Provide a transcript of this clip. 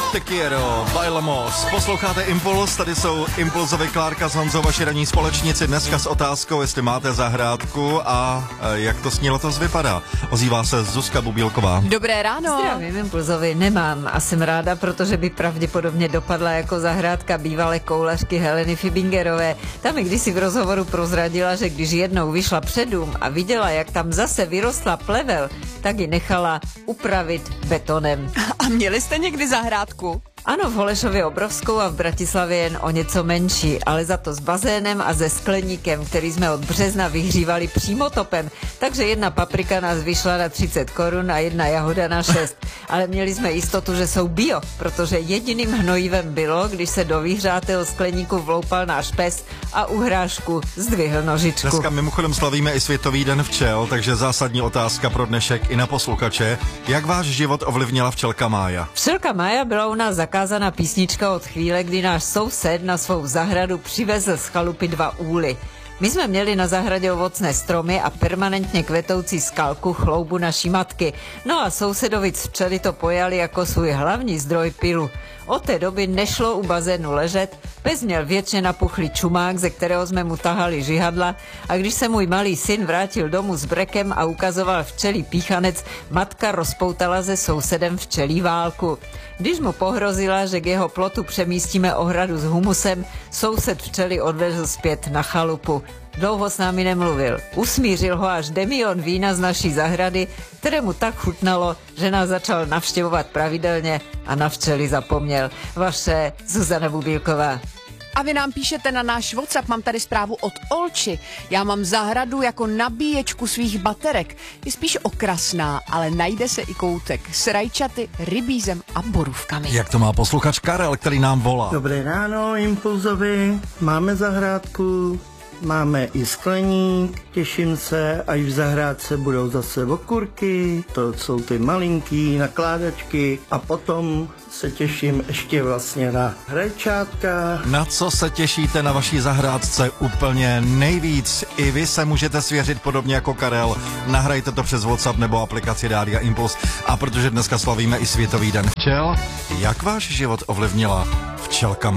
Te quiero, bailamos. Posloucháte Impuls, tady jsou Impulzovi Klárka s Honzou, vaši ranní společníci. Dneska s otázkou, jestli máte zahrádku a jak to s ní letos vypadá. Ozývá se Zuzka Bubílková. Dobré ráno. Zdravím, Impulzovi nemám a jsem ráda, protože by pravděpodobně dopadla jako zahrádka bývalé koulařky Heleny Fibingerové. Ta mi kdysi v rozhovoru prozradila, že když jednou vyšla před dům a viděla, jak tam zase vyrostla plevel, tak ji nechala upravit betonem. A měli jste někdy zahrádku? Ano, v Holešově obrovskou a v Bratislavě jen o něco menší, ale za to s bazénem a se skleníkem, který jsme od března vyhřívali přímo topem. Takže jedna paprika nás vyšla na 30 korun a jedna jahoda na 6. Ale měli jsme jistotu, že jsou bio, protože jediným hnojivem bylo, když se do vyhřátého skleníku vloupal náš pes a u hrášku zdvihl nožičku. Dneska mimochodem slavíme i Světový den včel, takže zásadní otázka pro dnešek i na posluchače. Jak váš život ovlivnila včelka Mája? Včelka Mája byla u nás zakázaná písnička od chvíle, kdy náš soused na svou zahradu přivezl z chalupy 2 úly. My jsme měli na zahradě ovocné stromy a permanentně kvetoucí skalku chloubu naší matky. No a sousedovic včely to pojali jako svůj hlavní zdroj pylu. Od té doby nešlo u bazénu ležet, pes měl věčně napuchlý čumák, ze kterého jsme mu tahali žihadla, a když se můj malý syn vrátil domů s brekem a ukazoval včelí píchanec, matka rozpoutala se sousedem včelí válku. Když mu pohrozila, že k jeho plotu přemístíme ohradu s humusem, soused včely odvezl zpět na chalupu. Dlouho s námi nemluvil. Usmířil ho až demion vína z naší zahrady, kterému tak chutnalo, že nás začal navštěvovat pravidelně a na včely zapomněl. Vaše Zuzana Bubílková. A vy nám píšete na náš WhatsApp, mám tady zprávu od Olči. Já mám zahradu jako nabíječku svých baterek. Je spíš okrasná, ale najde se i koutek s rajčaty, rybízem a borůvkami. Jak to má posluchač Karel, který nám volá? Dobré ráno, Impulzovi. Máme zahrádku, máme i skleník, těším se, až v zahrádce budou zase okurky, to jsou ty malinký nakládačky, a potom se těším ještě vlastně na rajčátka. Na co se těšíte na vaší zahrádce úplně nejvíc? I vy se můžete svěřit podobně jako Karel. Nahrajte to přes WhatsApp nebo aplikaci Rádia Impuls. A protože dneska slavíme i Světový den včel, jak váš život ovlivnila včelka